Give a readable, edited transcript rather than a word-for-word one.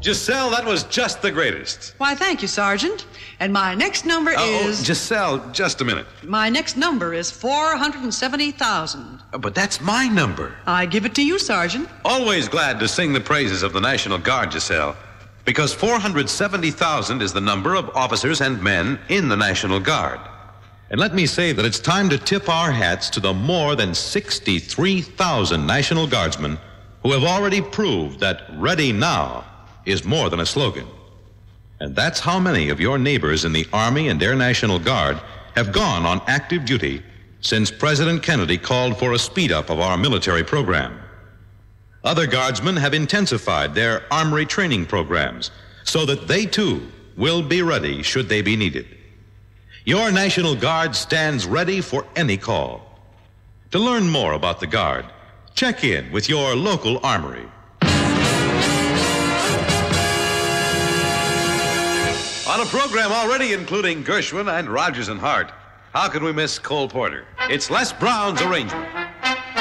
Giselle, that was just the greatest. Why, thank you, Sergeant. And my next number is... Oh, Giselle, just a minute. My next number is 470,000. But that's my number. I give it to you, Sergeant. Always glad to sing the praises of the National Guard, Giselle, because 470,000 is the number of officers and men in the National Guard. And let me say that it's time to tip our hats to the more than 63,000 National Guardsmen who have already proved that ready now is more than a slogan. And that's how many of your neighbors in the Army and Air National Guard have gone on active duty since President Kennedy called for a speed-up of our military program. Other Guardsmen have intensified their armory training programs so that they, too, will be ready should they be needed. Your National Guard stands ready for any call. To learn more about the Guard, check in with your local armory. On a program already including Gershwin and Rodgers and Hart, how can we miss Cole Porter? It's Les Brown's arrangement.